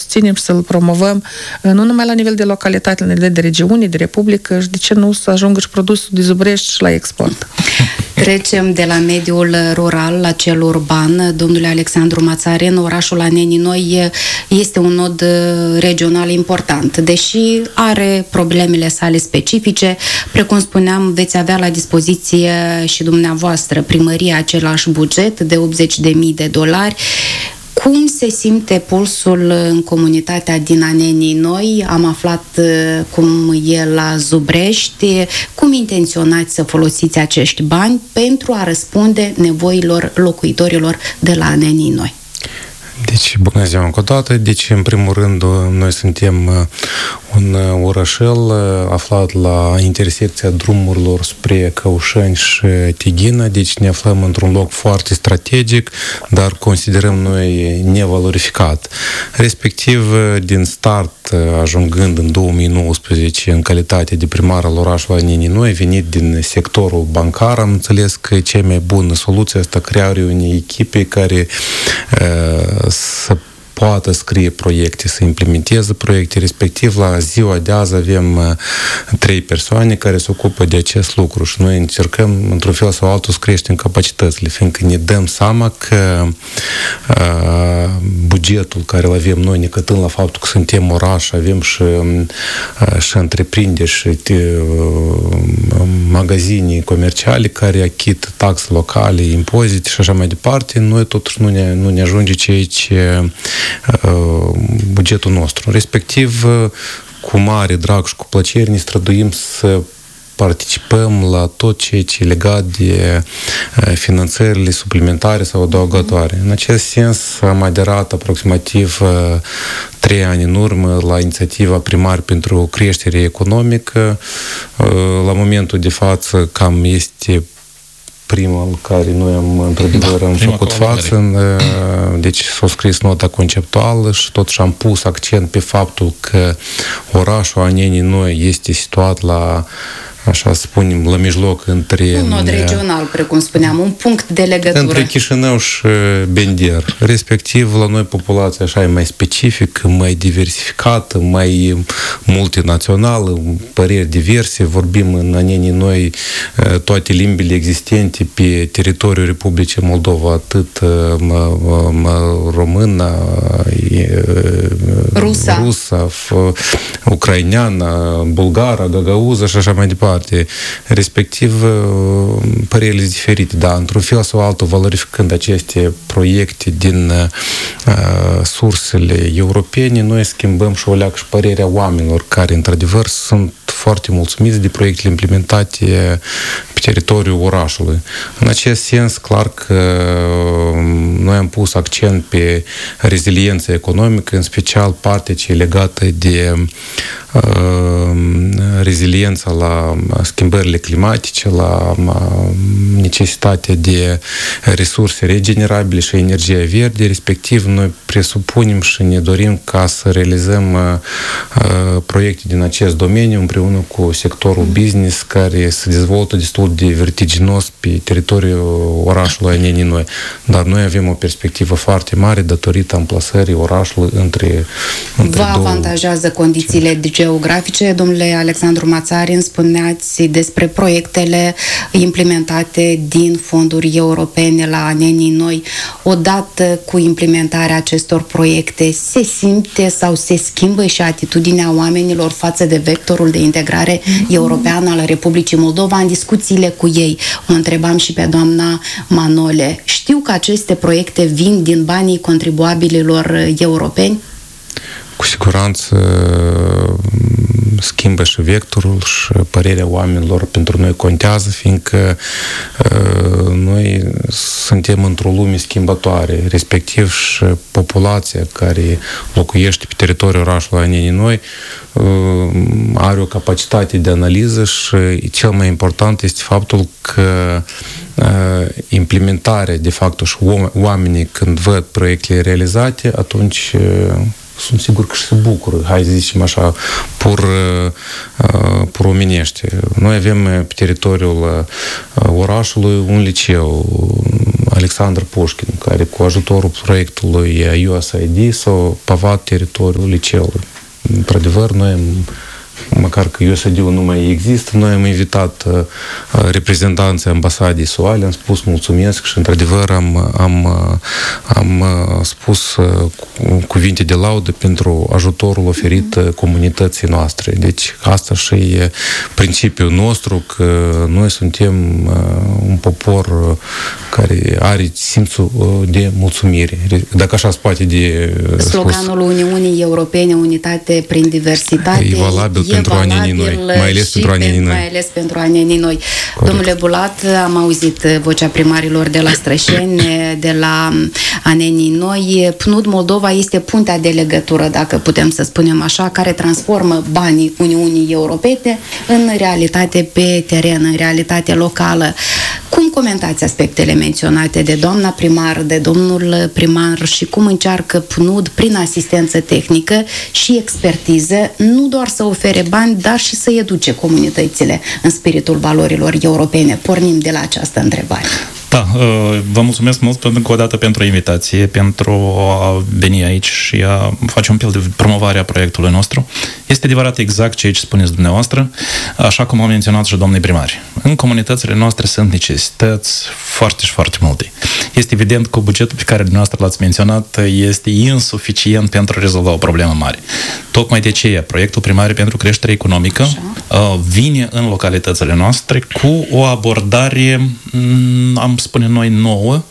susținem și să-l promovăm, nu numai la nivel de localitate, la nivel de regiune, de republică, și de ce nu să ajungă și produsul de Zubrești și la export. Trecem de la mediul rural la cel urban. Domnule Alexandru Mațarin, orașul Anenii Noi este un nod regional important, deși are problemele sale specifice. Precum spuneam, veți avea la dispoziție și dumneavoastră, primăria, același buget de $80.000. Cum se simte pulsul în comunitatea din Anenii Noi? Am aflat cum e la Zubrești. Cum intenționați să folosiți acești bani pentru a răspunde nevoilor locuitorilor de la Anenii Noi? Deci, bună ziua încă o dată. Deci, în primul rând, noi suntem un orășel aflat la intersecția drumurilor spre Căușeni și Tighina. Deci, ne aflăm într-un loc foarte strategic, dar considerăm noi nevalorificat. Respectiv, din start, ajungând în 2019 în calitate de primar al orașului Anenii Noi, venit din sectorul bancar, am înțeles că cea mai bună soluție asta crearea unei echipe care să poată scrie proiecte, să implementeze proiecte, respectiv la ziua de azi avem 3 persoane care se ocupă de acest lucru și noi încercăm într-un fel sau altul să creștem capacitățile, fiindcă ne dăm seama că bugetul care îl avem noi, necătând la faptul că suntem oraș, avem și întreprinderi și magazine comerciale care achită taxe locale, impozite și așa mai departe, noi totuși nu ne ajunge ceea ce bugetul nostru. Respectiv, cu mare drag și cu plăcere ne străduim să participăm la tot ceea ce e legat de finanțările suplimentare sau adăugătoare. În acest sens, am aderat aproximativ 3 ani în urmă la inițiativa Primari pentru creștere economică. La momentul de față, cam este primul care noi am făcut față. Deci s-a scris nota conceptuală și totuși am pus accent pe faptul că orașul Anenii Noi este situat la, așa spunem, la mijloc între... Un nod regional, precum spuneam, un punct de legătură. Între Chișinău și Bender. Respectiv, la noi populația așa e mai specifică, mai diversificată, mai multinațională, păreri diverse. Vorbim în Anenii Noi toate limbile existente pe teritoriul Republicii Moldova, atât română, rusa, ucraineană, bulgară, gagauză și așa mai departe. Respectiv, părerile diferite, dar într-un fel sau altul, valorificând aceste proiecte din sursele europene, noi schimbăm și o leacă și părerea oamenilor care, într-adevăr, sunt foarte mulțumiți de proiectele implementate pe teritoriul orașului. În acest sens, clar că noi am pus accent pe reziliența economică, în special partea ce e legată de reziliența la schimbările climatice, la necesitatea de resurse regenerabile și energie verde, respectiv noi presupunem și ne dorim ca să realizăm proiecte din acest domeniu împreună cu sectorul business care se dezvoltă destul de vertiginos pe teritoriul orașului Anenii Noi. Dar noi avem o perspectivă foarte mare datorită amplasării orașului între Vă avantajează condițiile geografice. Domnule Alexandru Mațarin, spuneați despre proiectele implementate din fonduri europene la Anenii Noi. Odată cu implementarea acestor proiecte, se simte sau se schimbă și atitudinea oamenilor față de vectorul de integrare europeană al Republicii Moldova? În discuțiile cu ei, o întrebam și pe doamna Manole. Știu că aceste proiecte vin din banii contribuabililor europeni? Cu siguranță schimbă și vectorul și părerea oamenilor pentru noi contează, fiindcă noi suntem într-o lume schimbătoare, respectiv și populația care locuiește pe teritoriul orașului Anenii Noi are o capacitate de analiză și cel mai important este faptul că implementarea, de fapt, și oamenii când văd proiectele realizate, atunci sunt sigur că și se bucură, hai să zicem așa, pur omenește. Noi avem pe teritoriul orașului un liceu, Alexandru Pușkin, care cu ajutorul proiectului USAID s-a pavat teritoriul liceului. Într-adevăr, noi măcar că USAID-ul nu mai există, noi am invitat reprezentanții ambasadei SUA, am spus mulțumesc și într-adevăr am spus cuvinte de laudă pentru ajutorul oferit comunității noastre. Deci asta și e principiul nostru, că noi suntem un popor care are simțul de mulțumire. Dacă așa se poate de sloganul Uniunii Europene, unitate prin diversitate, e valabil pentru anenii noi, mai ales pentru anenii noi. Mai ales pentru anenii noi. Domnule Bulat, am auzit vocea primarilor de la Strășeni, de la anenii noi. PNUD Moldova este puntea de legătură, dacă putem să spunem așa, care transformă banii Uniunii Europene în realitate pe teren, în realitate locală. Cum comentați aspectele menționate de doamna primar, de domnul primar și cum încearcă PNUD prin asistență tehnică și expertiză, nu doar să ofere bani, dar și să educe comunitățile în spiritul valorilor europene? Pornim de la această întrebare. Da, vă mulțumesc mult încă o dată pentru invitație, pentru a veni aici și a face un fel de promovare a proiectului nostru. Este adevărat exact ceea ce spuneți dumneavoastră, așa cum au menționat și domnii primari. În comunitățile noastre sunt necesități foarte și foarte multe. Este evident că bugetul pe care dumneavoastră l-ați menționat este insuficient pentru a rezolva o problemă mare. Tocmai de aceea, proiectul primar pentru creștere economică vine în localitățile noastre cu o abordare, am spune noi, nouă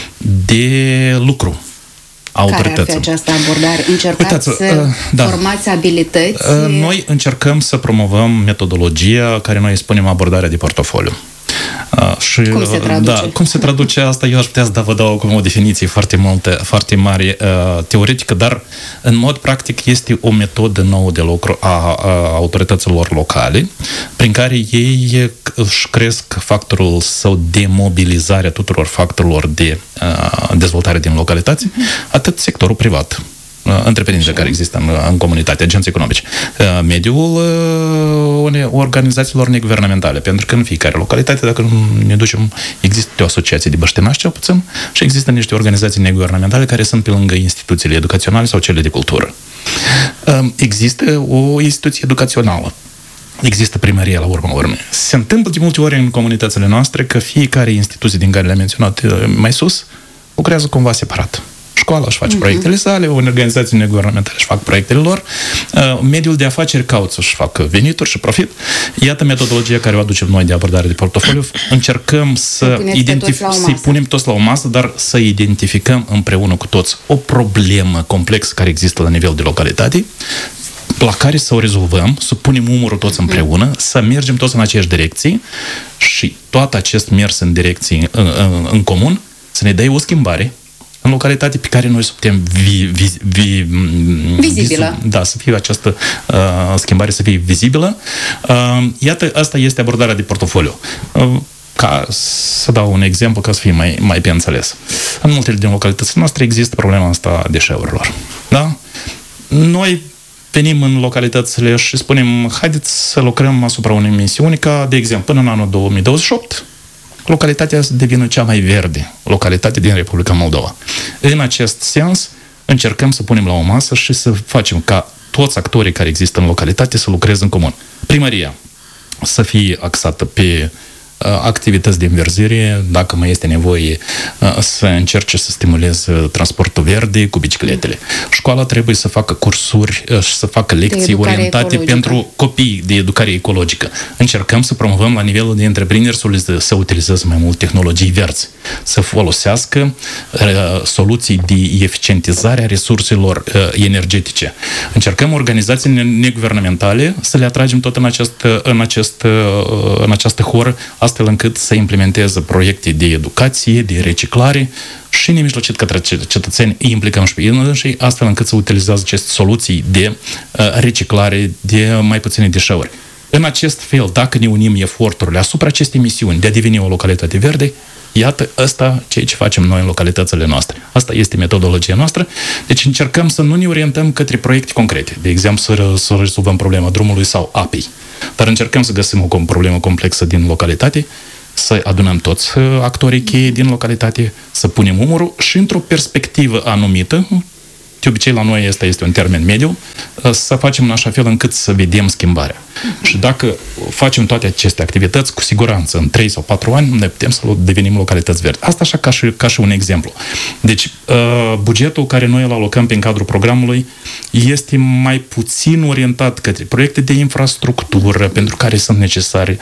de lucru. Care ar fi această abordare? Încercați să formați abilități? Noi încercăm să promovăm metodologia care noi spunem abordarea de portofoliu. Și, cum se traduce? Da, cum se traduce asta? Eu aș putea să vă dau acum o definiție foarte mare teoretică, dar în mod practic este o metodă nouă de lucru a autorităților locale, prin care ei își cresc factorul sau de mobilizare a tuturor factorilor de dezvoltare din localități, atât sectorul privat, întreprinderile care există în comunitate, agenții economici, mediul organizațiilor neguvernamentale, pentru că în fiecare localitate, dacă ne ducem, există o asociație de băștinași, cel puțin, și există niște organizații neguvernamentale care sunt pe lângă instituțiile educaționale sau cele de cultură. Există o instituție educațională. Există primăria la urma urmei. Se întâmplă de multe ori în comunitățile noastre că fiecare instituție din care le-am menționat mai sus lucrează cumva separat. Școala își face proiectele sale, organizații neguvernamentale își fac proiectele lor, mediul de afaceri caută să-și facă venituri și profit. Iată metodologia care o aducem noi de abordare de portofoliu. Încercăm să-i punem toți la o masă, dar să identificăm împreună cu toți o problemă complexă care există la nivel de localitate, la care să o rezolvăm, să punem umărul toți împreună, să mergem toți în aceeași direcție și tot acest mers în direcții în comun să ne dea o schimbare în localitate pe care noi să putem vizibilă. Da, să fie această schimbare, să fie vizibilă. Iată, asta este abordarea de portofoliu. Ca să dau un exemplu, ca să fie mai pe înțeles. În multe din localitățile noastre există problema asta a deșeurilor. Da? Noi venim în localitățile și spunem, haideți să lucrăm asupra unei misiuni ca, de exemplu, până în anul 2028, localitatea să devină cea mai verde localitate din Republica Moldova. În acest sens, încercăm să punem la o masă și să facem ca toți actorii care există în localitate să lucreze în comun. Primăria să fie axată pe activități de înverzire, dacă mai este nevoie să încerce să stimuleze transportul verde cu bicicletele. Școala trebuie să facă cursuri și să facă lecții orientate pentru copii de educare ecologică. Încercăm să promovăm la nivelul de întreprinderi să utilizeze mai mult tehnologii verzi, să folosească soluții de eficientizare a resurselor energetice. Încercăm organizații neguvernamentale să le atragem tot în această horă, astfel încât să implementeze proiecte de educație, de reciclare și nemijlocit către cetățeni îi implicăm și pe ei și astfel încât să utilizează aceste soluții de reciclare de mai puține deșeuri. În acest fel, dacă ne unim eforturile asupra acestei misiuni de a deveni o localitate verde, iată, asta ceea ce facem noi în localitățile noastre. Asta este metodologia noastră. Deci încercăm să nu ne orientăm către proiecte concrete. De exemplu, să rezolvăm problema drumului sau apei. Dar încercăm să găsim o problemă complexă din localitate, să adunăm toți actorii cheie din localitate, să punem umărul și într-o perspectivă anumită, de obicei la noi este un termen mediu, să facem în așa fel încât să vedem schimbarea. Și dacă facem toate aceste activități, cu siguranță, în 3 sau 4 ani, ne putem să devenim localități verzi. Asta așa ca și un exemplu. Deci, bugetul care noi îl alocăm prin cadrul programului este mai puțin orientat către proiecte de infrastructură, pentru care sunt necesare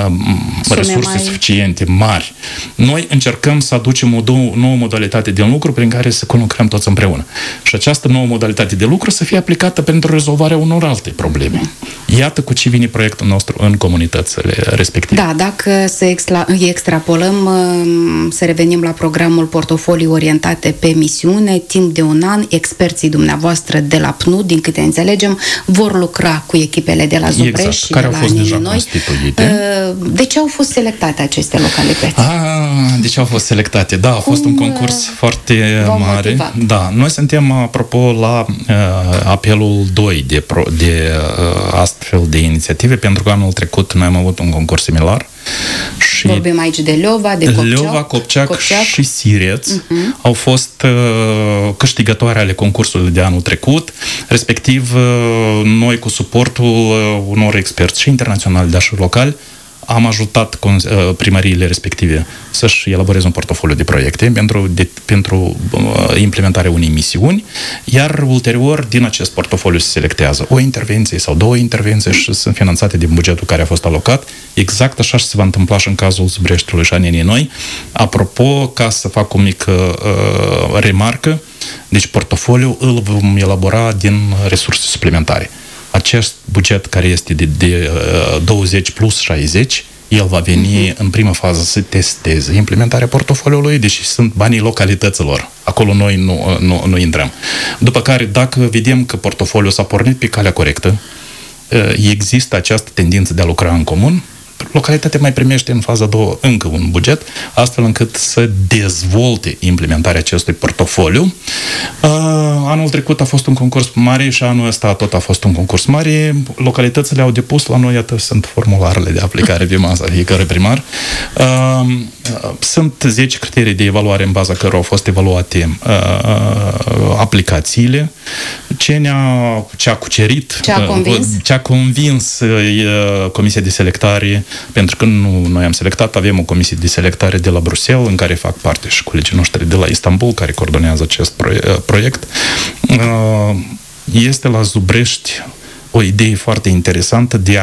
resurse suficiente, mari. Noi încercăm să aducem o nouă modalitate de lucru prin care să conlucrăm toți împreună. Și această nouă modalitate de lucru să fie aplicată pentru rezolvarea unor alte probleme. Iată cu ce vine proiectul nostru în comunitățile respective. Da, dacă să extrapolăm, să revenim la programul Portofolii orientate pe misiune, timp de un an, experții dumneavoastră de la PNUD, din câte înțelegem, vor lucra cu echipele de la Zubreș și de la Neninoi. De ce au fost selectate aceste localități? De ce au fost selectate? Da, a fost un concurs foarte mare. Motivat? Da, noi suntem, apropo, la apelul 2 de astfel de inițiative, pentru că anul trecut noi am avut un concurs similar. Și vorbim aici de Leova, de Copceac. Leova, Copceac și Sireț au fost câștigătoare ale concursului de anul trecut, respectiv noi cu suportul unor experți și internaționali, dar și locali, am ajutat primăriile respective să-și elaboreze un portofoliu de proiecte pentru implementarea unei misiuni, iar ulterior din acest portofoliu se selectează o intervenție sau 2 intervenții și sunt finanțate din bugetul care a fost alocat. Exact așa se va întâmpla și în cazul Zubreștiului și a Neninoi. Apropo, ca să fac o mică remarcă, deci portofoliul îl vom elabora din resurse suplimentare. Acest buget care este de 20 plus 60, el va veni în prima fază să testeze implementarea portofoliului, deși sunt banii localităților. Acolo noi nu intrăm. După care, dacă vedem că portofoliul s-a pornit pe calea corectă, există această tendință de a lucra în comun, localitatea mai primește în faza 2 încă un buget, astfel încât să dezvolte implementarea acestui portofoliu. Anul trecut a fost un concurs mare și anul ăsta tot a fost un concurs mare. Localitățile au depus la noi, iată, sunt formularele de aplicare pe masa fiecare primar. Sunt 10 criterii de evaluare în baza cărora au fost evaluate aplicațiile. Ce a cucerit, ce a convins Comisia de Selectare, pentru că nu noi am selectat, avem o comisie de selectare de la Bruxelles, în care fac parte și colegii noștri de la Istanbul, care coordonează acest proiect. Este la Zubrești o idee foarte interesantă de a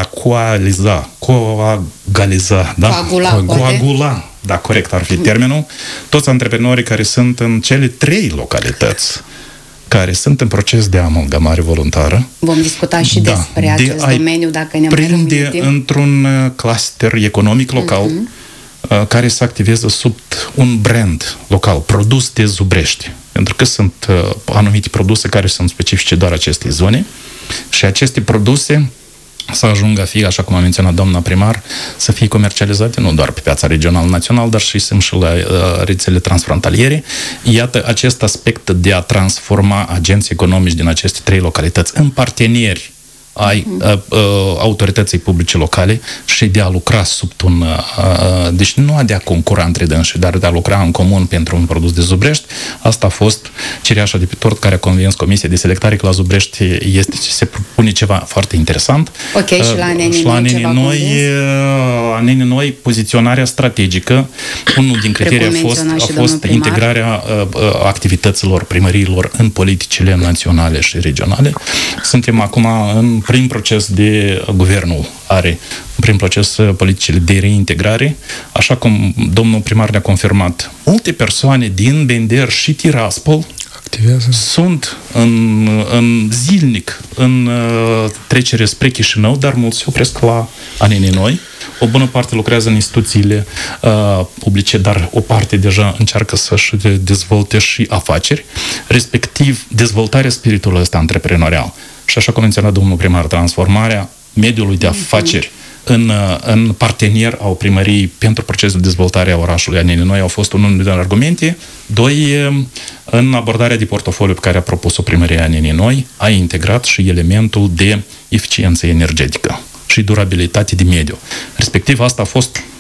coagula, da, corect ar fi termenul, toți antreprenorii care sunt în cele 3 localități care sunt în proces de amalgamare voluntară. Vom discuta și despre acest domeniu, dacă ne prinde într-un cluster economic local care să activeze sub un brand local, produs de Zubrești. Pentru că sunt anumite produse care sunt specifice doar acestei zone și aceste produse să ajungă a fi, așa cum a menționat doamna primar, să fie comercializate nu doar pe piața regional-național, dar și la rețele transfrontaliere. Iată acest aspect de a transforma agenții economici din aceste 3 localități în parteneri ai autorității publice locale și de a lucra sub un... deci nu de a concura între dânsii, dar de a lucra în comun pentru un produs de Zubrești. Asta a fost cereașa de pe tort care a convins Comisia de Selectare că la Zubrești se propune ceva foarte interesant. Ok, și la Neninoi poziționarea strategică. Unul din criterii a fost integrarea activităților primăriilor în politicile naționale și regionale. Suntem acum în prin proces de guvernul are prin proces politicile de reintegrare, așa cum domnul primar ne-a confirmat. Multe persoane din Bender și Tiraspol sunt în zilnic în trecere spre Chișinău, dar mulți se opresc la Neninoi. O bună parte lucrează în instituțiile publice, dar o parte deja încearcă să-și dezvolte și afaceri, respectiv dezvoltarea spiritului ăsta antreprenorial. Și așa cum a menționat domnul primar, transformarea mediului de afaceri în partener al primăriei pentru procesul de dezvoltare a orașului Neninoi au fost unul din argumente. 2, în abordarea de portofoliu pe care a propus-o primăria Neninoi, a integrat și elementul de eficiență energetică și durabilitate de mediu. Respectiv, asta a fost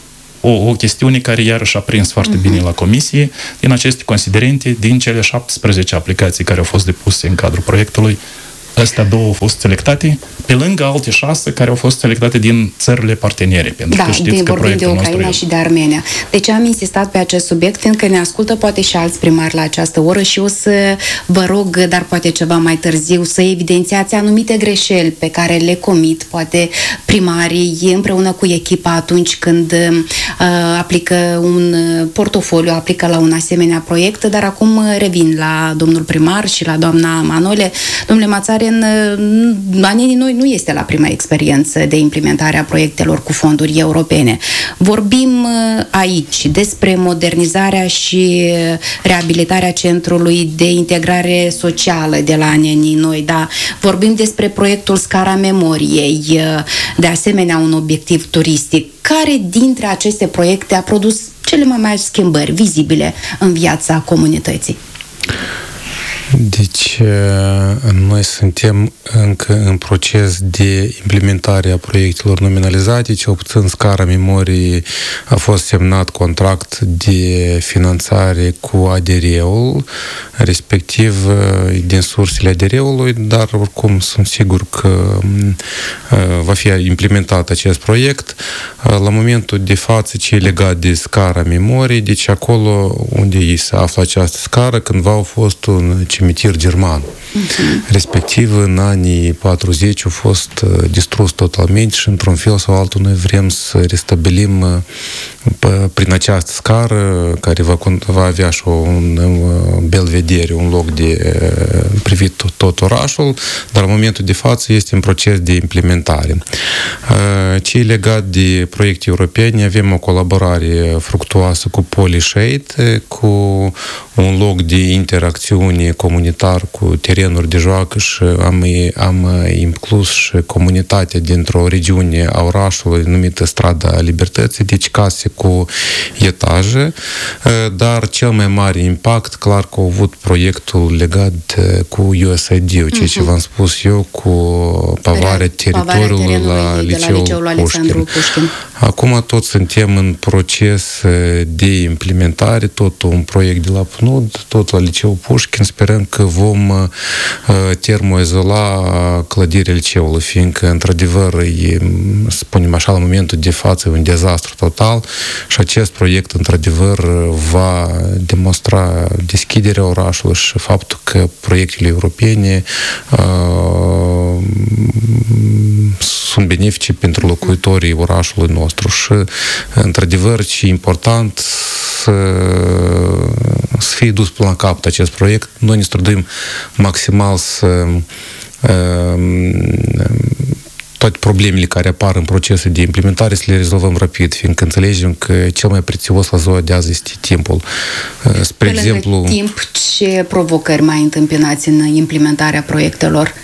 o chestiune care iarăși a prins foarte bine la comisie. Din aceste considerente, din cele 17 aplicații care au fost depuse în cadrul proiectului, astea 2 au fost selectate, pe lângă alte 6 care au fost selectate din țările partenere. Pentru că știți că vorbim de Ucraina și de Armenia. Deci am insistat pe acest subiect, fiindcă ne ascultă poate și alți primari la această oră și o să vă rog, dar poate ceva mai târziu, să evidențiați anumite greșeli pe care le comit, poate primarii, împreună cu echipa atunci când aplică un portofoliu, aplică la un asemenea proiect, dar acum revin la domnul primar și la doamna Manole. Domnule Mațarin, Anenii Noi nu este la prima experiență de implementare a proiectelor cu fonduri europene. Vorbim aici despre modernizarea și reabilitarea Centrului de Integrare Socială de la Anenii Noi, da? Vorbim despre proiectul Scara Memoriei, de asemenea un obiectiv turistic. Care dintre aceste proiecte a produs cele mai mari schimbări vizibile în viața comunității? Deci, noi suntem încă în proces de implementare a proiectelor nominalizate, cel puțin Scara Memoriei a fost semnat contract de finanțare cu ADR-ul, respectiv din sursele ADR-ului, dar oricum sunt sigur că va fi implementat acest proiect. La momentul de față, ce e legat de Scara Memoriei, deci acolo unde se află această scară, cândva a fost un cimitir german. Respectiv, în anii 40 a fost distrus totalmente și, într-un fel sau altul, noi vrem să restabilim prin această scară, care va avea și un belvedere, un loc de privit tot orașul, dar în momentul de față este în proces de implementare. Ce e legat de proiecte europene, avem o colaborare fructuoasă cu Polishade, cu un loc de interacțiune comunitar cu terenuri de joacă și am inclus și comunitatea dintr-o regiune a orașului numită Strada Libertății, deci case cu etaje, dar cel mai mare impact, clar că a avut proiectul legat cu USAID-ul, ceea ce v-am spus eu, cu pavarea teritoriului la liceul Pușkin. Acum tot suntem în proces de implementare, tot un proiect de la PNUD, tot la liceul Pușkin, sperăm că vom termoizola clădirea liceului, fiindcă, într-adevăr, spunem așa, la momentul de față, e un dezastru total și acest proiect, într-adevăr, va demonstra deschiderea orașului și faptul că proiectele europene sunt benefice pentru locuitorii orașului nostru și, într-adevăr, ce e important să fie dus până la capăt acest proiect. Noi ne străduim maximal să toate problemele care apar în procesul de implementare să le rezolvăm rapid, fiindcă înțelegem că cel mai prețios la ziua de azi este timpul. Spre exemplu, timp, ce provocări mai întâmpinați în implementarea proiectelor?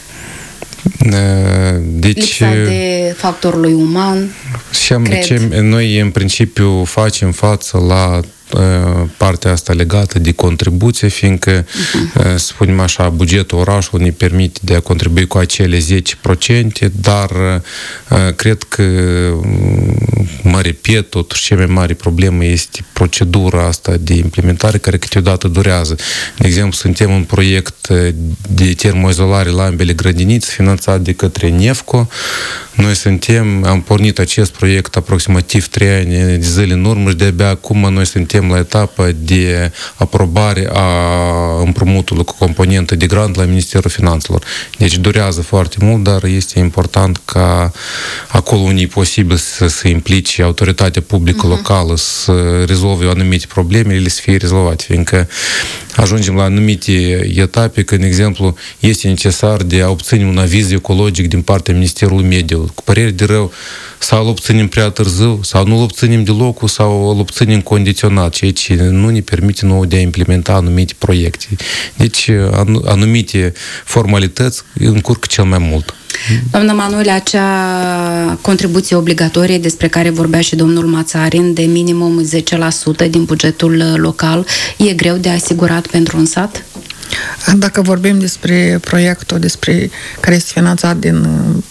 Deci, lipsa de factorului uman, noi în principiu facem față la partea asta legată de contribuție, fiindcă, spunem așa, bugetul orașului ne permite de a contribui cu acele 10%, dar cred că, mă repet, totuși cea mai mare problemă este procedura asta de implementare, care câteodată durează. De exemplu, suntem în proiect de termoizolare la ambele grădiniți, finanțat de către NEFCO. Noi am pornit acest proiect aproximativ 3 ani de zile în urmă și de-abia acum noi suntem la etapa de aprobare a împrumutului cu componentă de grant la Ministerul Finanțelor. Deci durează foarte mult, dar este important ca acolo unde e posibil să se implice autoritatea publică locală să rezolve anumite probleme, ele să fie rezolvate, fiindcă ajungem la anumite etape, când, de exemplu, este necesar de a obține un aviz ecologic din partea Ministerului Mediului. Cu părere de rău, sau îl obținem prea târziu, sau nu îl obținem deloc, sau îl obținem condiționat, ceea ce nu ne permite nouă de a implementa anumite proiecte. Deci, anumite formalități încurcă cel mai mult. Doamna Manole, acea contribuție obligatorie despre care vorbea și domnul Mațarin, de minimum 10% din bugetul local, e greu de asigurat pentru un sat? Dacă vorbim despre proiectul care este finanțat din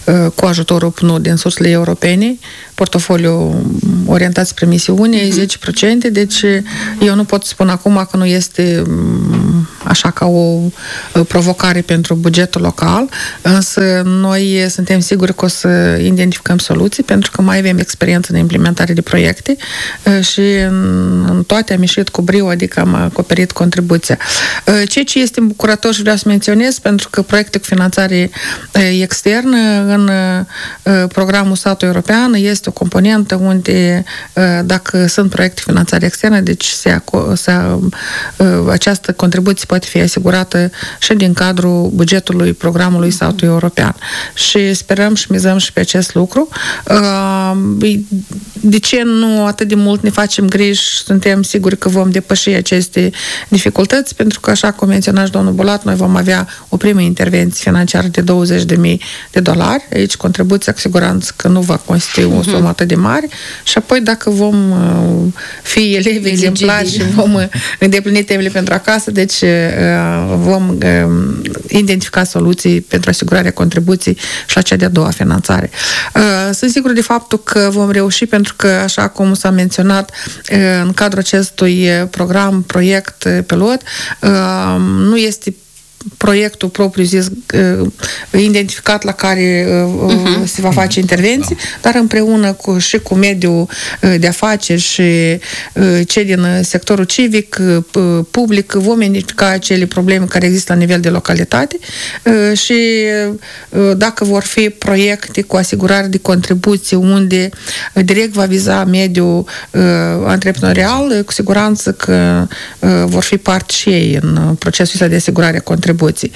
cu ajutorul PNUD din sursele europene, portofoliu orientat spre misiune, 10%, deci eu nu pot spune acum că nu este așa ca o provocare pentru bugetul local, însă noi suntem siguri că o să identificăm soluții, pentru că mai avem experiență în implementare de proiecte și în toate am ieșit cu brio, adică am acoperit contribuția. Ceea ce este îmbucurător și vreau să menționez, pentru că proiecte cu finanțare externă în programul Satul European este o componentă unde dacă sunt proiecte finanțare externă, deci această contribuție poate fi asigurată și din cadrul bugetului programului Satul European. Și sperăm și mizăm și pe acest lucru. De ce nu atât de mult ne facem griji? Suntem siguri că vom depăși aceste dificultăți, pentru că, așa cum menționa și domnul Bulat, noi vom avea o primă intervenție financiară de $20.000. Aici contribuția cu siguranță că nu va constitui o sumă atât de mare și apoi dacă vom fi elevi exemplari și vom îndeplini temele pentru acasă, deci vom identifica soluții pentru asigurarea contribuției și la cea de-a doua finanțare. Sunt sigur de faptul că vom reuși, pentru că, așa cum s-a menționat, în cadrul acestui proiect pilot, nu este proiectul propriu-zis identificat la care se va face intervenții, dar împreună și cu mediul de afaceri și cei din sectorul civic, public, vom identifica acele probleme care există la nivel de localitate și dacă vor fi proiecte cu asigurare de contribuții unde direct va viza mediul antreprenorial, cu siguranță că vor fi parte și ei în procesul ăsta de asigurare a contribuții.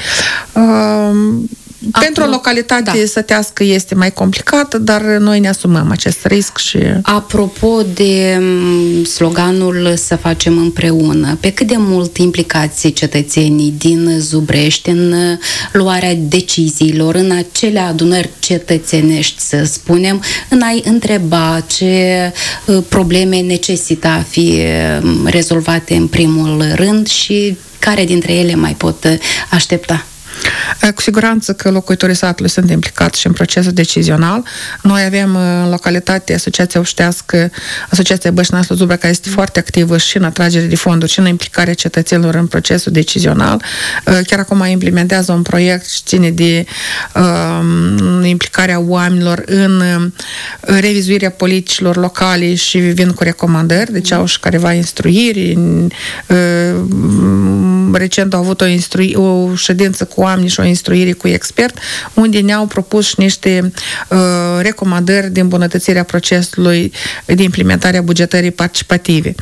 Pentru o localitate sătească este mai complicată, dar noi ne asumăm acest risc și... Apropo de sloganul să facem împreună, pe cât de mult implicați cetățenii din Zubrești în luarea deciziilor, în acele adunări cetățenești, să spunem, în a-i întreba ce probleme necesită a fi rezolvate în primul rând și care dintre ele mai pot aștepta? Cu siguranță că locuitorii satului sunt implicați și în procesul decizional. Noi avem în localitate Asociația Uștească, Asociația Bășinasul Zubra, care este foarte activă și în atragere de fonduri și în implicarea cetățenilor în procesul decizional. Chiar acum implementează un proiect și ține de implicarea oamenilor în revizuirea politicilor locale și vin cu recomandări, deci au și careva instruiri. Recent au avut o ședință cu oameni și o instruire cu expert, unde ne-au propus niște recomandări de îmbunătățire a procesului de implementare a bugetării participative.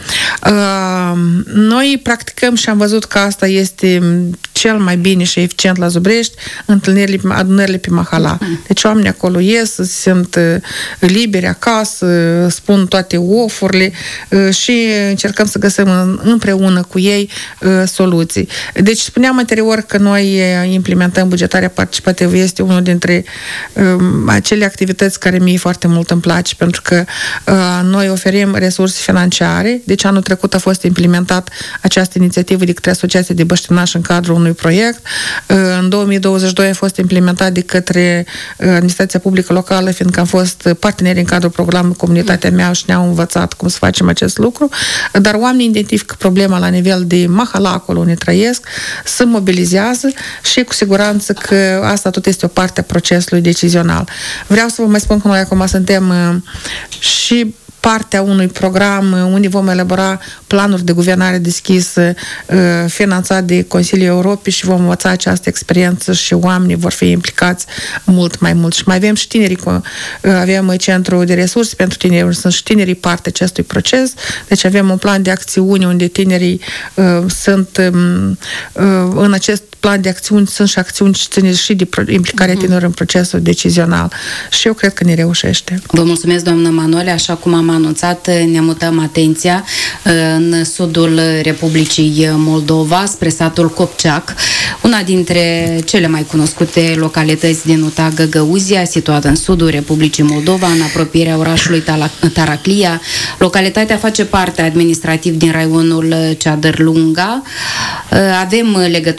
Noi practicăm și am văzut că asta este cel mai bine și eficient la Zubrești, adunările pe Mahala. Deci oamenii acolo ies, se simt liberi acasă, spun toate ofurile și încercăm să găsim împreună cu ei soluții. Deci spuneam anterior că noi implementăm bugetarea participativă, este unul dintre acele activități care mie foarte mult îmi place, pentru că noi oferim resurse financiare. Deci anul trecut a fost implementat această inițiativă de către Asociația de Băștinași în cadrul unui proiect. În 2022 a fost implementat de către administrația publică locală, fiindcă am fost parteneri în cadrul programului Comunitatea Mea și ne-au învățat cum să facem acest lucru, dar oamenii identifică problema la nivel de Mahala, acolo unde trăiesc, se mobilizează și cu siguranță că asta tot este o parte a procesului decizional. Vreau să vă mai spun că noi acum suntem și partea unui program unde vom elabora planuri de guvernare deschisă finanțat de Consiliul Europei și vom învăța această experiență și oamenii vor fi implicați mult mai mult. Și mai avem și tinerii, avem centru de resurse pentru tineri, sunt și tinerii parte acestui proces, deci avem un plan de acțiuni unde tinerii sunt în acest plan de acțiuni, sunt și acțiuni și ține și de implicarea tinerilor în procesul decizional și eu cred că ne reușește. Vă mulțumesc, doamnă Manole. Așa cum am anunțat, ne mutăm atenția în sudul Republicii Moldova, spre satul Copceac, una dintre cele mai cunoscute localități din UTA Găgăuzia, situată în sudul Republicii Moldova, în apropierea orașului Taraclia. Localitatea face parte administrativ din raionul Ceadăr Lunga. Avem legătura telefonică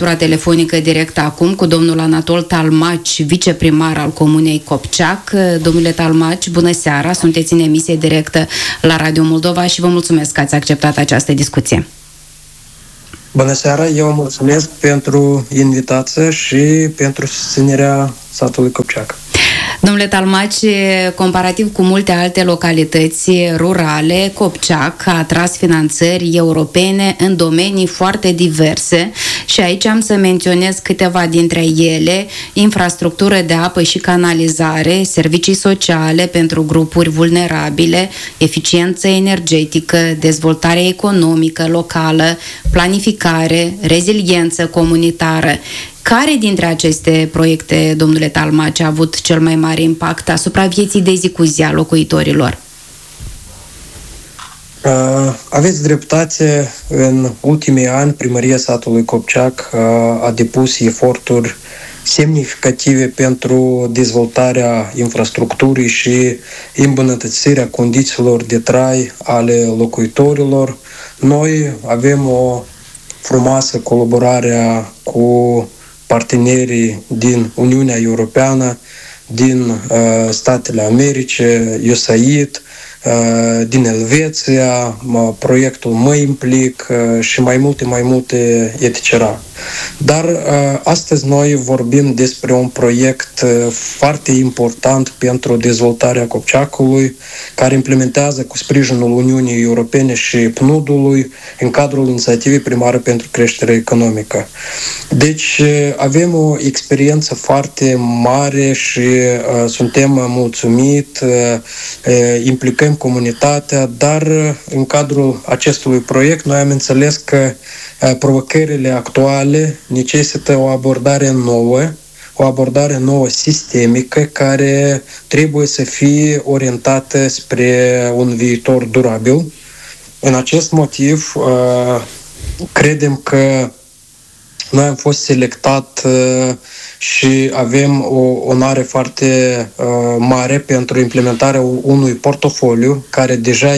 telefonică direct acum cu domnul Anatol Talmaci, viceprimar al Comunei Copceac. Domnule Talmaci, bună seara, sunteți în emisie directă la Radio Moldova și vă mulțumesc că ați acceptat această discuție. Bună seara, eu mulțumesc pentru invitație și pentru susținerea satului Copceac. Domnule Talmaci, comparativ cu multe alte localități rurale, Copceac a atras finanțări europene în domenii foarte diverse și aici am să menționez câteva dintre ele: infrastructură de apă și canalizare, servicii sociale pentru grupuri vulnerabile, eficiență energetică, dezvoltare economică locală, planificare, reziliență comunitară. Care dintre aceste proiecte, domnule Talmaci, a avut cel mai mare impact asupra vieții de zi cu zi a locuitorilor? Aveți dreptate, în ultimii ani Primăria satului Copceac a depus eforturi semnificative pentru dezvoltarea infrastructurii și îmbunătățirea condițiilor de trai ale locuitorilor. Noi avem o frumoasă colaborare cu partenerii din Uniunea Europeană, din Statele Americe, USAID, din Elveția, proiectul Mă Implic și mai multe etc. Dar astăzi noi vorbim despre un proiect foarte important pentru dezvoltarea Copceacului, care implementează cu sprijinul Uniunii Europene și PNUD-ului în cadrul inițiativei primare pentru creștere economică. Deci avem o experiență foarte mare și suntem mulțumiți, implicăm comunitatea, dar în cadrul acestui proiect noi am înțeles că provocările actuale necesită o abordare nouă sistemică, care trebuie să fie orientată spre un viitor durabil. În acest motiv, credem că noi am fost selectat și avem o onoare foarte mare pentru implementarea unui portofoliu care deja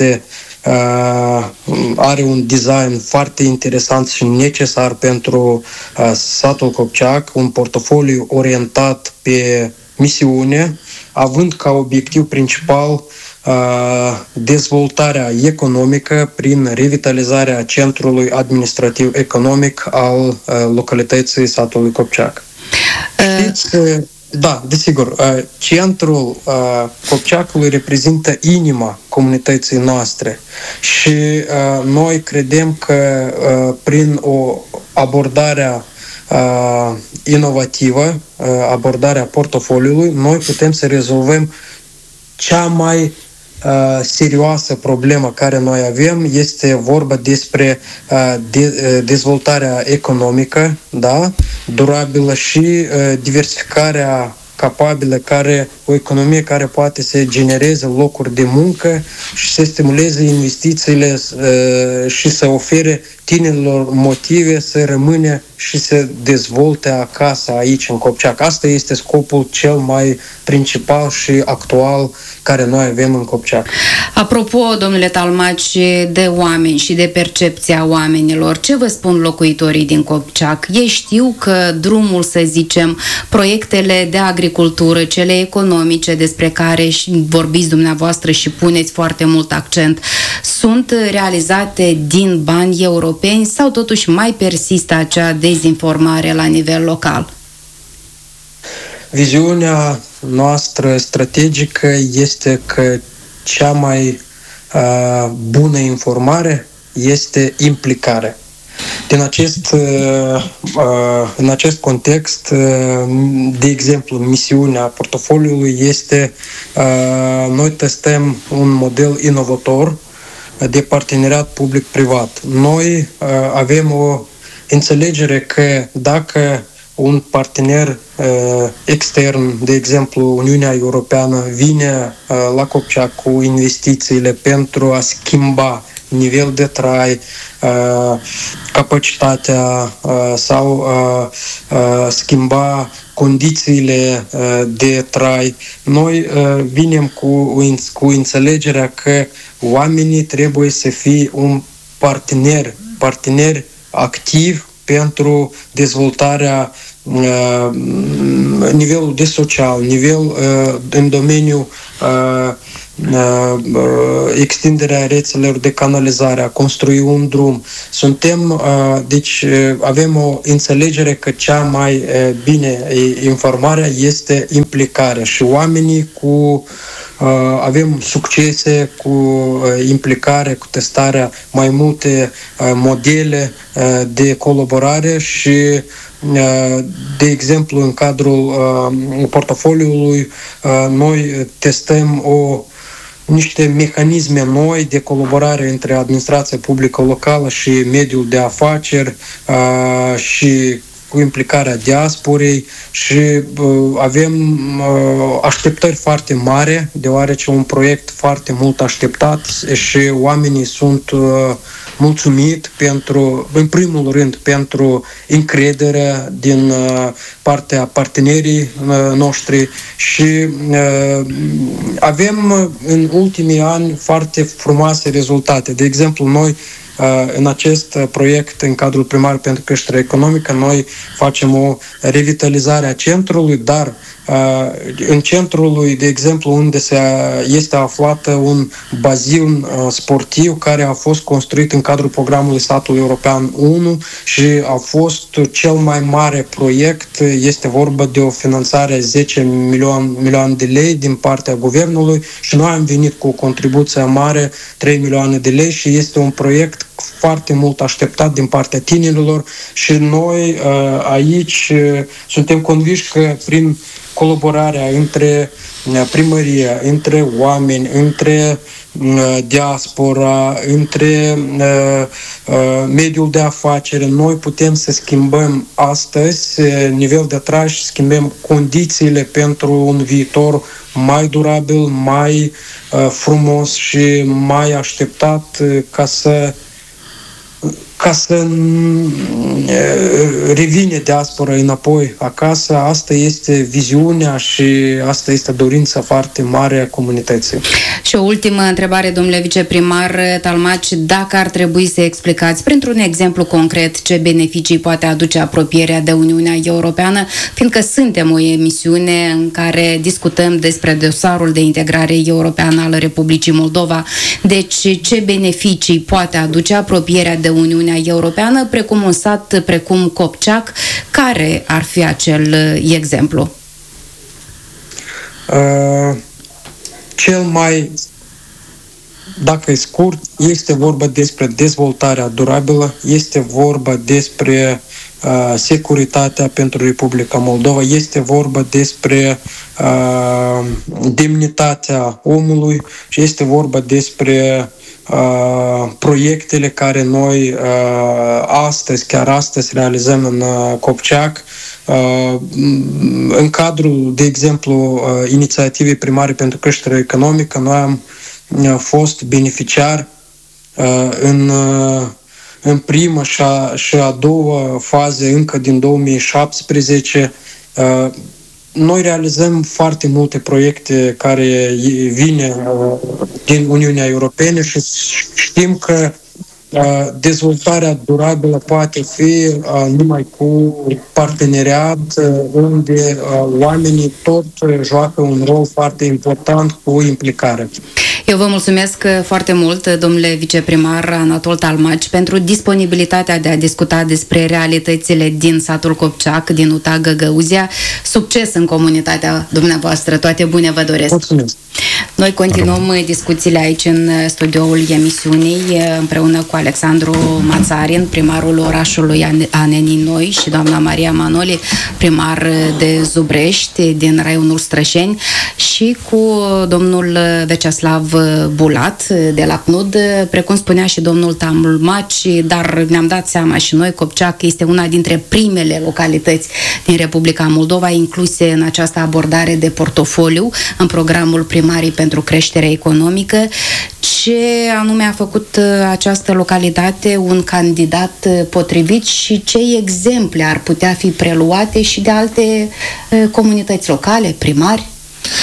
are un design foarte interesant și necesar pentru satul Copceac, un portofoliu orientat pe misiune, având ca obiectiv principal dezvoltarea economică prin revitalizarea centrului administrativ economic al localității satului Copceac. Știți, da, desigur, centrul Copceacului reprezintă inima comunității noastre și noi credem că prin o abordare inovativă, abordarea portofoliului, noi putem să rezolvăm cea mai serioasă problemă care noi avem. Este vorba despre dezvoltarea economică, da, durabilă și diversificarea capabilă, o economie care poate să genereze locuri de muncă și să stimuleze investițiile și să ofere tinerilor motive să rămâne și să dezvolte acasă aici în Copceac. Asta este scopul cel mai principal și actual care noi avem în Copceac. Apropo, domnule Talmaci, de oameni și de percepția oamenilor, ce vă spun locuitorii din Copceac? Ei știu că drumul, să zicem, proiectele de agricultură, cele economice despre care vorbiți dumneavoastră și puneți foarte mult accent, sunt realizate din bani europeni sau totuși mai persistă acea dezinformare la nivel local? Viziunea noastră strategică este că cea mai bună informare este implicare. În acest context, de exemplu, misiunea portofoliului este noi testăm un model inovator de parteneriat public-privat. Noi avem o înțelegere că dacă un partener extern, de exemplu Uniunea Europeană, vine la Copceac cu investițiile pentru a schimba nivel de trai, capacitatea sau schimba condițiile de trai, noi vinem cu înțelegerea că oamenii trebuie să fie un partener activ pentru dezvoltarea nivelul de social, nivel în domeniul extinderea rețelelor de canalizare, a construi un drum. Deci avem o înțelegere că cea mai bine informarea este implicarea și oamenii avem succese cu implicare, cu testarea mai multe modele de colaborare și de exemplu în cadrul portofoliului noi testăm niște mecanisme noi de colaborare între administrația publică locală și mediul de afaceri și cu implicarea diasporei și avem așteptări foarte mari, deoarece un proiect foarte mult așteptat și oamenii sunt mulțumit în primul rând, pentru încrederea din partea partenerii noștri și avem în ultimii ani foarte frumoase rezultate. De exemplu, noi în acest proiect, în cadrul primar pentru creștere economică, noi facem o revitalizare a centrului, dar în centrul lui, de exemplu, unde este aflat un bazin sportiv care a fost construit în cadrul programului Satul European 1 și a fost cel mai mare proiect. Este vorba de o finanțare 10 milioane de lei din partea guvernului și noi am venit cu o contribuție mare, 3 milioane de lei și este un proiect foarte mult așteptat din partea tinerilor și noi aici suntem convinși că prin colaborarea între primărie, între oameni, între diaspora, între mediul de afaceri, noi putem să schimbăm astăzi nivel de trai și schimbăm condițiile pentru un viitor mai durabil, mai frumos și mai așteptat ca să revine diaspora înapoi acasă. Asta este viziunea și asta este dorința foarte mare a comunității. Și o ultimă întrebare, domnule viceprimar Talmaci, dacă ar trebui să explicați printr-un exemplu concret ce beneficii poate aduce apropierea de Uniunea Europeană, fiindcă suntem o emisiune în care discutăm despre dosarul de integrare europeană al Republicii Moldova, deci ce beneficii poate aduce apropierea de Uniunea Europeană, precum un sat precum Copceac, care ar fi acel exemplu? Cel mai, dacă e scurt, este vorba despre dezvoltarea durabilă, este vorba despre securitatea pentru Republica Moldova, este vorba despre demnitatea omului și este vorba despre proiectele care noi chiar astăzi realizăm în Copceac. În cadrul, de exemplu, inițiativei primare pentru creștere economică, noi am fost beneficiari în prima și a doua fază încă din 2017. Noi realizăm foarte multe proiecte care vin din Uniunea Europeană și știm că dezvoltarea durabilă poate fi numai cu parteneriat, unde oamenii tot joacă un rol foarte important cu implicare. Eu vă mulțumesc foarte mult, domnule viceprimar Anatol Talmaci, pentru disponibilitatea de a discuta despre realitățile din satul Copceac, din UTA Găgăuzia. Succes în comunitatea dumneavoastră, toate bune vă doresc! Mulțumesc! Noi continuăm discuțiile aici în studioul emisiunii împreună cu Alexandru Mațarin, primarul orașului Anenii Noi și doamna Maria Manoli, primar de Zubrești din raionul Strășeni și cu domnul Veceslav Bulat de la CNUD, precum spunea și domnul Talmaci, dar ne-am dat seama și noi, Copceac este una dintre primele localități din Republica Moldova incluse în această abordare de portofoliu în programul Primarii pentru creștere economică. Ce anume a făcut această localitate un candidat potrivit și ce exemple ar putea fi preluate și de alte comunități locale, primari?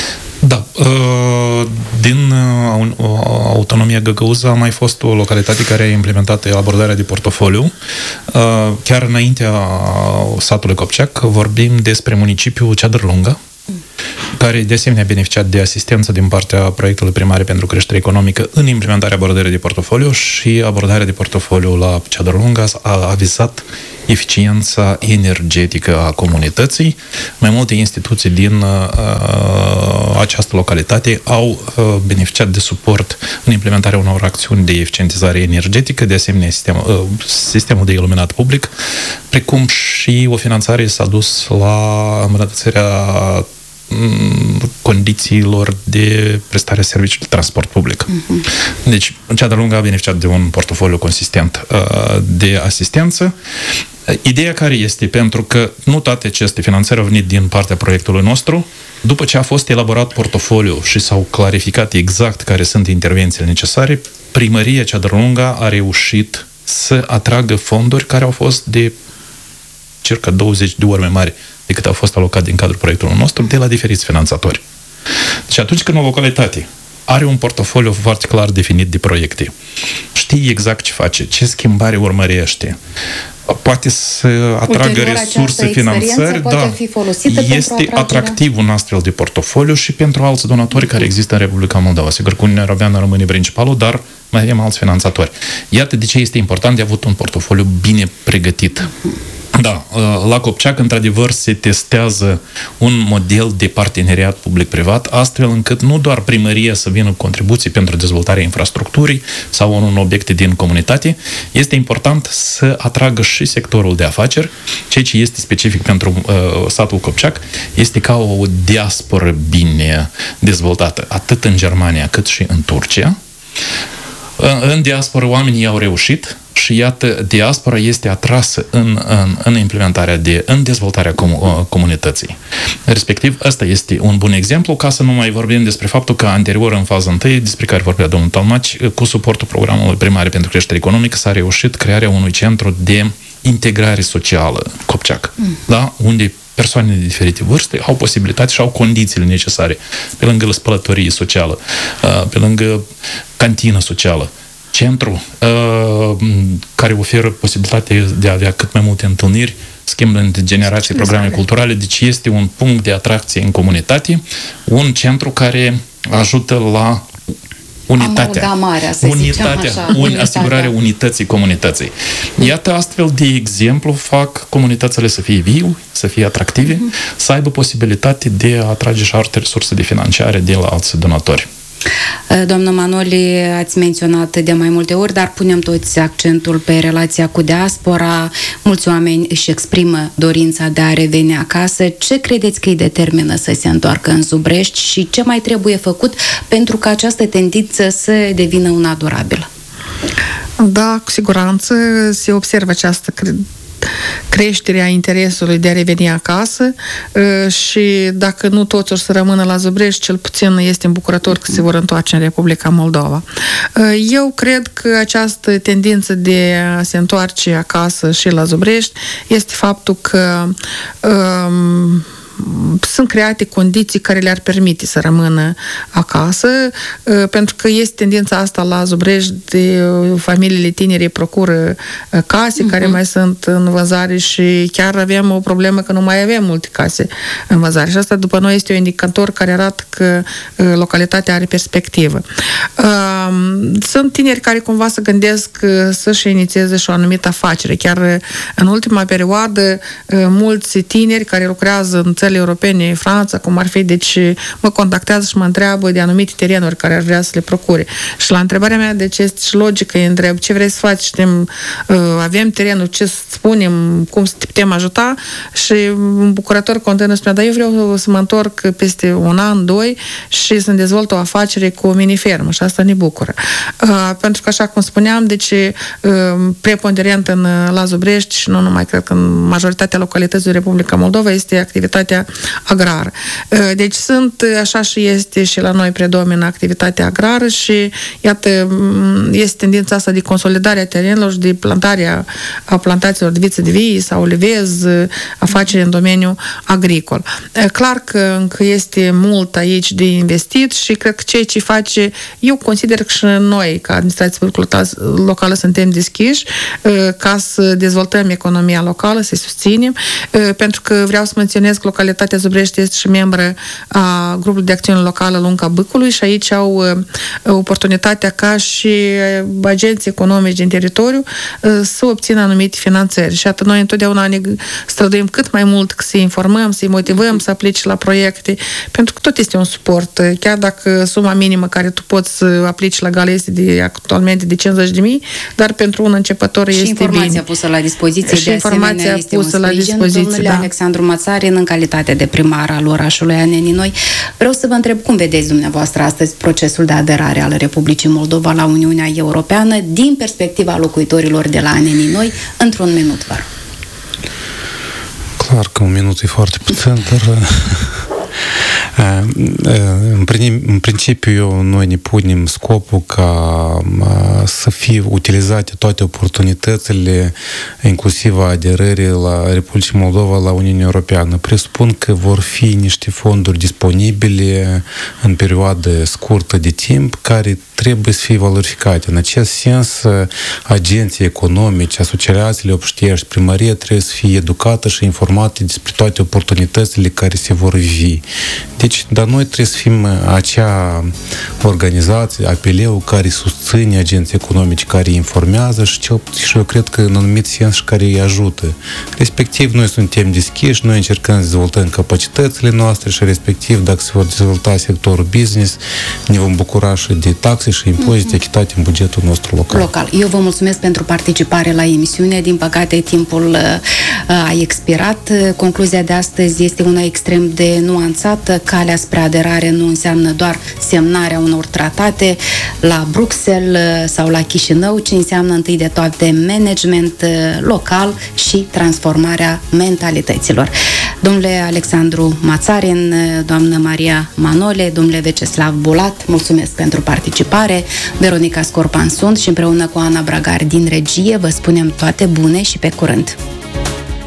Da. Din autonomia Găgăuză a mai fost o localitate care a implementat abordarea de portofoliu. Chiar înaintea satului Copceac vorbim despre municipiul Ceadăr Lungă, care de asemenea a beneficiat de asistență din partea proiectului primare pentru creștere economică în implementarea abordării de portofoliu, și abordarea de portofoliu la Ceadăr Lungă a vizat eficiența energetică a comunității. Mai multe instituții din această localitate au beneficiat de suport în implementarea unor acțiuni de eficientizare energetică, de asemenea sistemul de iluminat public, precum și o finanțare s-a dus la îmbunătățirea condițiilor de prestare serviciului de transport public. Deci, Ceadăr Lungă a beneficiat de un portofoliu consistent de asistență. Ideea care este, pentru că nu toate aceste finanțări au venit din partea proiectului nostru, după ce a fost elaborat portofoliu și s-au clarificat exact care sunt intervențiile necesare, primăria Ceadăr Lungă a reușit să atragă fonduri care au fost de circa 20 de ori mai mari decât au fost alocat din cadrul proiectului nostru de la diferiți finanțatori. Deci atunci când o localitate are un portofoliu foarte clar definit de proiecte, știe exact ce face, ce schimbare urmărește, poate să atragă resurse, finanțări, da, este atractiv un astfel de portofoliu și pentru alți donatori care există în Republica Moldova. Sigur că Uniunea Europeană rămâne principalul, dar mai avem alți finanțatori. Iată de ce este important de avut un portofoliu bine pregătit. Da, la Copceac, într-adevăr, se testează un model de parteneriat public-privat, astfel încât nu doar primăria să vină cu contribuții pentru dezvoltarea infrastructurii sau în obiecte din comunitate, este important să atragă și sectorul de afaceri. Ceea ce este specific pentru satul Copceac este ca o diasporă bine dezvoltată, atât în Germania cât și în Turcia. În diaspora oamenii au reușit și iată, diaspora este atrasă în implementarea în dezvoltarea comunității. Respectiv, ăsta este un bun exemplu, ca să nu mai vorbim despre faptul că anterior, în faza 1, despre care vorbea domnul Tolmaci, cu suportul programului primare pentru creștere economică, s-a reușit crearea unui centru de integrare socială, Copceac, da? Unde persoane de diferite vârste au posibilitate și au condițiile necesare, pe lângă spălătorie socială, pe lângă cantină socială, centru care oferă posibilitatea de a avea cât mai multe întâlniri, schimb de generații, programe culturale, deci este un punct de atracție în comunitate, un centru care ajută la asigurarea unității comunității. Iată, astfel de exemplu fac comunitățile să fie vii, să fie atractive, să aibă posibilitate de a atrage și alte resurse de finanțare de la alți donatori. Doamnă Manoli, ați menționat de mai multe ori, dar punem toți accentul pe relația cu diaspora. Mulți oameni își exprimă dorința de a reveni acasă. Ce credeți că îi determină să se întoarcă în Zubrești și ce mai trebuie făcut pentru ca această tendință să devină una durabilă? Da, cu siguranță se observă această creșterea interesului de a reveni acasă și dacă nu toți o să rămână la Zubrești, cel puțin este îmbucurător că se vor întoarce în Republica Moldova. Eu cred că această tendință de a se întoarce acasă și la Zubrești este faptul că sunt create condiții care le-ar permite să rămână acasă, pentru că este tendința asta la Zubrești, familiile tinere procură case care mai sunt în vânzare și chiar avem o problemă că nu mai avem multe case în vânzare. Și asta după noi este un indicator care arată că localitatea are perspectivă. Sunt tineri care cumva se gândesc să-și inițieze și o anumită afacere. Chiar în ultima perioadă, mulți tineri care lucrează în țările europene, Franța, cum ar fi, deci mă contactează și mă întreabă de anumite terenuri care ar vrea să le procure. Și la întrebarea mea, deci este și logică, îi întreb ce vrei să faci, avem terenul, ce spunem, cum să te putem ajuta și un bucurător continuă spunea, dar eu vreau să mă întorc peste un an, 2 și să-mi dezvolt o afacere cu o mini-fermă și asta ne bucură. Pentru că, așa cum spuneam, deci preponderent la Zubrești și nu numai, cred că în majoritatea localităților Republica Moldova este activitatea activitatea agrară. Deci așa și este și la noi predomină activitatea agrară și iată, este tendința asta de consolidare a terenelor și de plantarea a plantațiilor de viță de vie sau olivez, afaceri în domeniul agricol. Clar că încă este mult aici de investit și cred că ceea ce face, eu consider că și noi, ca administrație locală, suntem deschiși ca să dezvoltăm economia locală, să-i susținem, pentru că vreau să menționez că localitatea Zubrești este și membră a grupului de acțiune locală Lunca Bâcului și aici au oportunitatea ca și agenții economici din teritoriu să obțină anumite finanțări. Și atât noi întotdeauna ne străduim cât mai mult să-i informăm, să-i motivăm să aplice la proiecte, pentru că tot este un suport. Chiar dacă suma minimă care tu poți să aplici la GAL este actualmente de 50.000, dar pentru un începător este bine. Și informația pusă la dispoziție, și de asemenea, este un sprijin. Domnule Alexandru Mațarin, în calitate de primar al orașului Anenii Noi, vreau să vă întreb cum vedeți dumneavoastră astăzi procesul de aderare al Republicii Moldova la Uniunea Europeană din perspectiva locuitorilor de la Anenii Noi, într-un minut, vă rog. Clar că un minut e foarte puțin, dar în principiu noi ne punem scopul ca să fie utilizate toate oportunitățile, inclusiv aderării la Republicii Moldova la Uniunea Europeană. Presupun că vor fi niște fonduri disponibile în perioadă scurtă de timp care trebuie să fie valorificate. În acest sens, agenții economici, asociațiile obștiești, primărie trebuie să fie educată și informate despre toate oportunitățile care se vor vi. Deci, dar noi trebuie să fim acea organizație, apeleu care susține agenții economici, care informează și eu cred că în anumit sens și care îi ajută. Respectiv, noi suntem deschiși, noi încercăm să dezvoltăm capacitățile noastre și respectiv, dacă se vor dezvolta sectorul business, ne vom bucura și de taxe și impozite echitate în bugetul nostru local. Eu vă mulțumesc pentru participare la emisiune. Din păcate, timpul a expirat. Concluzia de astăzi este una extrem de nuanțată. Calea spre aderare nu înseamnă doar semnarea unor tratate la Bruxelles sau la Chișinău, ci înseamnă întâi de toate management local și transformarea mentalităților. Domnule Alexandru Mațarin, doamnă Maria Manole, domnule Veceslav Bulat, mulțumesc pentru participare. Veronica Scorpan sunt și împreună cu Ana Bragar din regie vă spunem toate bune și pe curând.